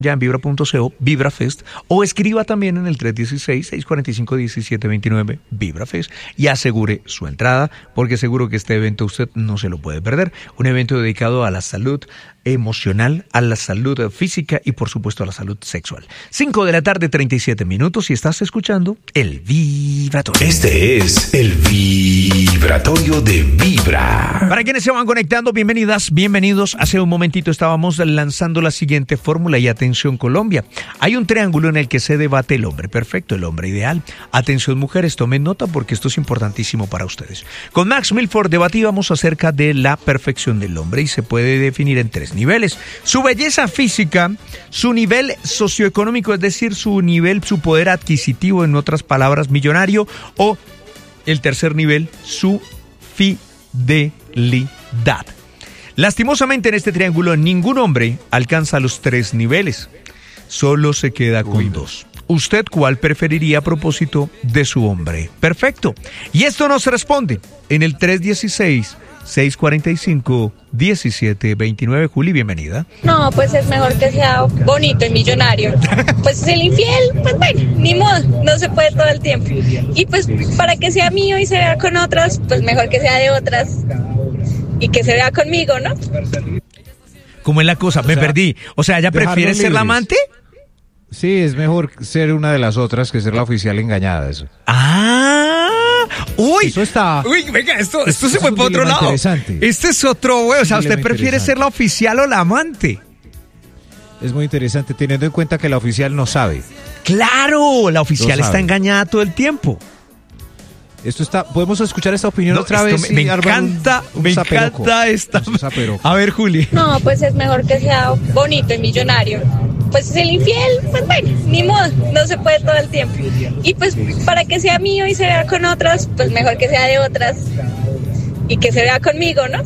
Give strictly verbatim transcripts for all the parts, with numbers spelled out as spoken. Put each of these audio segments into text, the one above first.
ya en vibra punto co, VibraFest, o escriba también en el tres uno seis, seis cuatro cinco, uno siete dos nueve, VibraFest, y asegure su entrada, porque seguro que este evento usted no se lo puede perder. Un evento dedicado a la salud emocional, a la salud física y por supuesto a la salud sexual. cinco de la tarde, treinta y siete minutos, y estás escuchando El Vibratorio. Este es El Vibratorio de Vibra. Para quienes se van conectando, bienvenidas, bienvenidos. Hace un momentito estábamos lanzando la siguiente fórmula y atención Colombia. Hay un triángulo en el que se debate el hombre perfecto, el hombre ideal. Atención mujeres, tomen nota porque esto es importantísimo para ustedes. Con Max Milford debatíamos acerca de la perfección del hombre y se puede definir en tres niveles: su belleza física, su nivel socioeconómico, es decir, su nivel, su poder adquisitivo, en otras palabras, millonario, o el tercer nivel, su fidelidad. Lastimosamente en este triángulo ningún hombre alcanza los tres niveles, solo se queda con Uy, dos. ¿Usted cuál preferiría a propósito de su hombre perfecto? Y esto nos responde en el tres uno seis, seis cuatro cinco, uno siete dos nueve. Juli, bienvenida. No, pues es mejor que sea bonito y millonario. Pues el infiel, pues bueno, ni modo, no se puede todo el tiempo. Y pues para que sea mío y se vea con otras, pues mejor que sea de otras y que se vea conmigo, ¿no? ¿Cómo es la cosa? O Me sea, perdí. O sea, ¿ella prefiere ser la amante? Sí, es mejor ser una de las otras que ser la oficial engañada, eso. ¡Ah! ¡Uy! Eso está... Uy, venga, esto, esto se fue para otro lado. Este es otro, güey. O sea, ¿usted prefiere ser la oficial o la amante? Es muy interesante, teniendo en cuenta que la oficial no sabe. ¡Claro! La oficial está engañada todo el tiempo. Esto está... ¿Podemos escuchar esta opinión no, otra vez? Me, me encanta, un, un me zaperoco. encanta esta... A ver, Juli. No, pues es mejor que sea bonito y millonario. Pues el infiel, pues bueno, ni modo, no se puede todo el tiempo. Y pues para que sea mío y se vea con otras, pues mejor que sea de otras y que se vea conmigo, ¿no?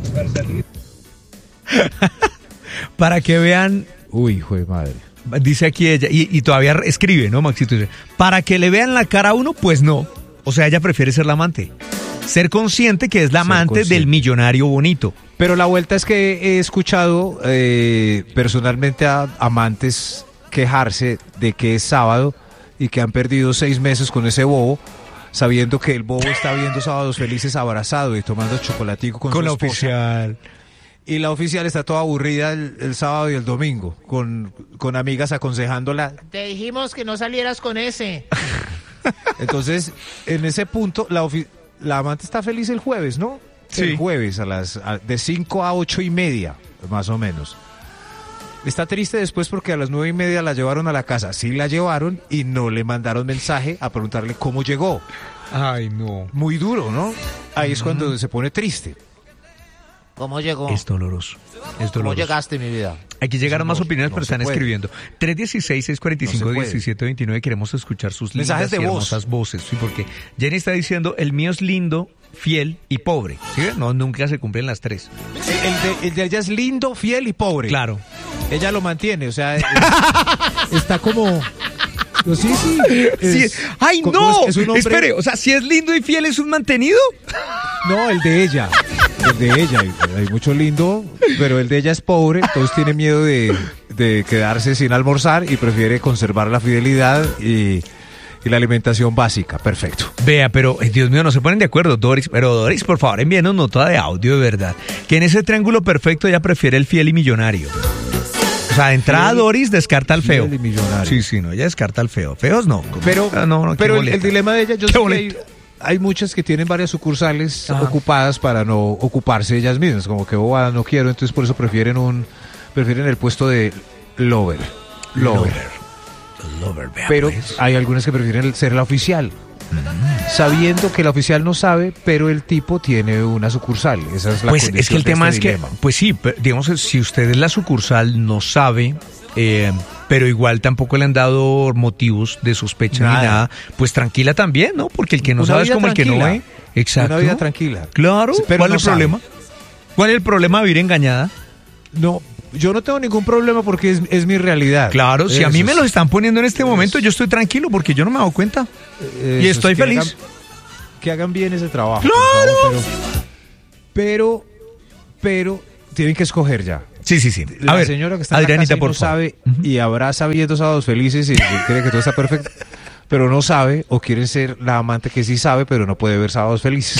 Para que vean... Uy, hijo de madre. Dice aquí ella, y, y todavía escribe, ¿no, Maxito? Dice, para que le vean la cara a uno, pues no. O sea, ella prefiere ser la amante. Ser consciente que es la amante del millonario bonito. Pero la vuelta es que he escuchado eh, personalmente a amantes quejarse de que es sábado y que han perdido seis meses con ese bobo, sabiendo que el bobo está viendo Sábados Felices abrazado y tomando chocolatico con, con su la esposa. Oficial. Y la oficial está toda aburrida el, el sábado y el domingo, con, con amigas aconsejándola. Te dijimos que no salieras con ese. Entonces, en ese punto, la, ofi- la amante está feliz el jueves, ¿no? Sí. El jueves, a las a, de cinco a ocho y media, más o menos. Está triste después porque a las nueve y media la llevaron a la casa. Sí la llevaron y no le mandaron mensaje a preguntarle cómo llegó. Ay, no. Muy duro, ¿no? Ahí es cuando se pone triste. ¿Cómo llegó? Es doloroso. Es doloroso. ¿Cómo llegaste, mi vida? Aquí llegaron no, más opiniones, no pero están puede. escribiendo. tres uno seis, seis cuatro cinco, uno siete dos nueve. Queremos escuchar sus mensajes lindas de y voz. hermosas voces. Sí, porque Jenny está diciendo, el mío es lindo, fiel y pobre. ¿Sí? No, nunca se cumplen las tres. El de, el de ella es lindo, fiel y pobre. Claro. Ella lo mantiene, o sea, es, está como... Pues sí, sí. Es, sí. ¡Ay, no! Es, es hombre... Espere, o sea, si es lindo y fiel, ¿es un mantenido? No, el de ella. El de ella. Hay mucho lindo, pero el de ella es pobre, entonces tiene miedo de, de quedarse sin almorzar y prefiere conservar la fidelidad y, y la alimentación básica. Perfecto. Vea, pero, Dios mío, no se ponen de acuerdo, Doris. Pero, Doris, por favor, envíenos nota de audio, de verdad. Que en ese triángulo perfecto ella prefiere el fiel y millonario. O sea, de entrada fiel, Doris descarta al feo. Sí, sí, no, ella descarta al feo. Feos no. Pero, ah, no, no, pero el, el dilema de ella, yo sé que hay, hay muchas que tienen varias sucursales Ajá. ocupadas para no ocuparse ellas mismas. Como que, oh, no quiero, entonces por eso prefieren un prefieren el puesto de lover. Lover. Lover, lover vea, pero pues. Hay algunas que prefieren ser la oficial. Sabiendo que el oficial no sabe, pero el tipo tiene una sucursal. Esa es la pues es que el tema este es dilema. que, pues sí, digamos, si usted es la sucursal, no sabe, eh, pero igual tampoco le han dado motivos de sospecha nada. ni nada, pues tranquila también, ¿no? Porque el que no una sabe es como tranquila. el que no ve. Exacto. Una vida tranquila. Claro. Pero ¿Cuál no es el problema? ¿Cuál es el problema de vivir engañada? No. Yo no tengo ningún problema porque es, es mi realidad. Claro, si Eso a mí me es. lo están poniendo en este momento, yo estoy tranquilo porque yo no me he dado cuenta. Eso y estoy es, que feliz. Hagan, que hagan bien ese trabajo. ¡Claro! Favor, pero, pero, pero tienen que escoger ya. Sí, sí, sí. A La ver, señora que está en Adrianita, la casa y por no favor. sabe Ujú. y abraza viendo Sábados Felices y cree que todo está perfecto, pero no sabe o quiere ser la amante que sí sabe, pero no puede ver Sábados Felices.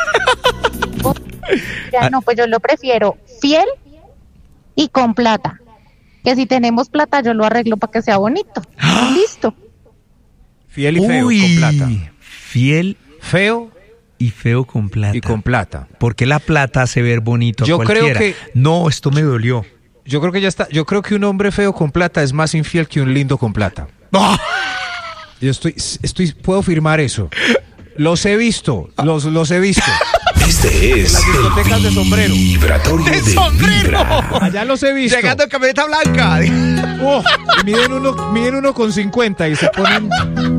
Ya, no, pues yo lo prefiero fiel y con plata. Que si tenemos plata yo lo arreglo para que sea bonito. Listo. Fiel y feo Uy, con plata. fiel Feo y feo con plata. y con plata. Porque la plata hace ver bonito a Yo creo cualquiera. que- No, esto me dolió. Yo creo que ya está. Yo creo que un hombre feo con plata es más infiel que un lindo con plata. ¡Ah! Yo estoy, estoy, puedo firmar eso. Los he visto, los, los he visto. Este es Las discotecas de sombrero. el vibratorio ¡De de sombrero! Vibra. Allá los he visto. Llegando en camioneta blanca. Oh, y miden uno, miden uno con cincuenta y se ponen